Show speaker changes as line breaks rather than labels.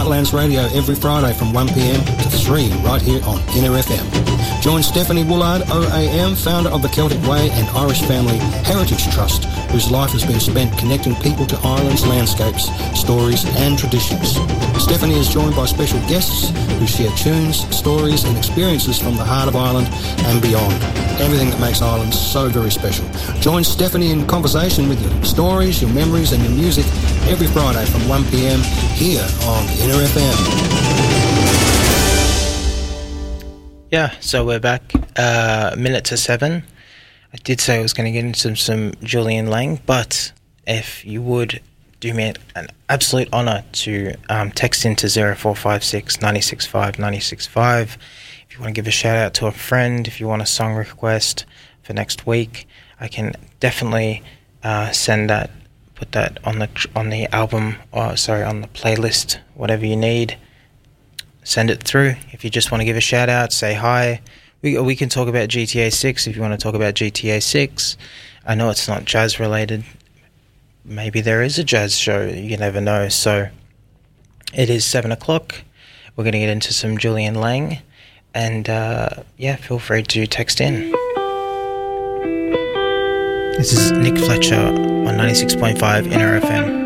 Heartlands Radio every Friday from 1pm to 3 right here on Inner FM. Join Stephanie Woolard, OAM, founder of the Celtic Way and Irish Family Heritage Trust, whose life has been spent connecting people to Ireland's landscapes, stories and traditions. Stephanie is joined by special guests who share tunes, stories and experiences from the heart of Ireland and beyond. Everything that makes Ireland so very special. Join Stephanie in conversation with your stories, your memories and your music every Friday from 1pm here on Inner FM.
Yeah, so we're back, minute to 7. I did say I was going to get into some Julian Lang, but if you would do me an absolute honour to text into 0456 965 965. If you want to give a shout out to a friend, if you want a song request for next week, I can definitely send that, put that on the album, or sorry, on the playlist, whatever you need. Send it through. If you just want to give a shout out, say hi. We can talk about GTA 6 if you want to talk about GTA 6. I know it's not jazz related. Maybe there is a jazz show. You never know. So it is 7 o'clock. We're going to get into some Julian Lang. And feel free to text in. This is Nick Fletcher on 96.5 Inner FM.